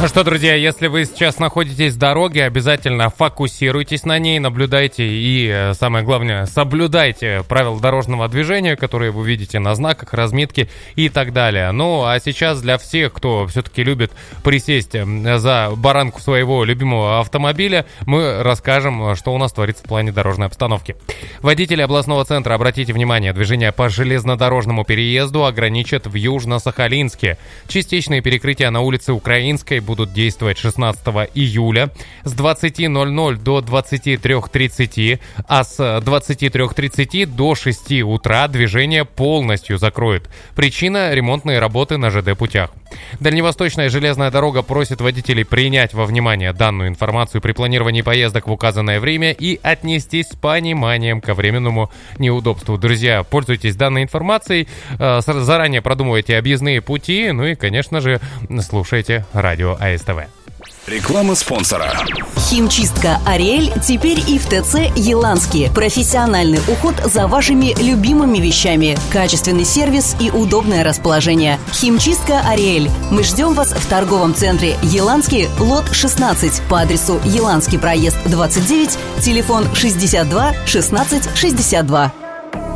Ну что, друзья, если вы сейчас находитесь в дороге, обязательно фокусируйтесь на ней, наблюдайте и, самое главное, соблюдайте правила дорожного движения, которые вы видите на знаках, разметке и так далее. Ну, а сейчас для всех, кто все-таки любит присесть за баранку своего любимого автомобиля, мы расскажем, что у нас творится в плане дорожной обстановки. Водители областного центра, обратите внимание, движение по железнодорожному переезду ограничат в Южно-Сахалинске. Частичные перекрытия на улице Украинской будут действовать 16 июля с 20:00 до 23:30, а с 23:30 до 6 утра движение полностью закроют. Причина – ремонтные работы на ЖД-путях. Дальневосточная железная дорога просит водителей принять во внимание данную информацию при планировании поездок в указанное время и отнестись с пониманием ко временному неудобству. Друзья, пользуйтесь данной информацией, заранее продумывайте объездные пути, ну и, конечно же, слушайте радио АСТВ. Реклама спонсора. Химчистка «Ариэль» теперь и в ТЦ «Еланский». Профессиональный уход за вашими любимыми вещами. Качественный сервис и удобное расположение. Химчистка «Ариэль». Мы ждем вас в торговом центре «Еланский», лот 16. По адресу Еланский проезд 29, телефон 62 16 62.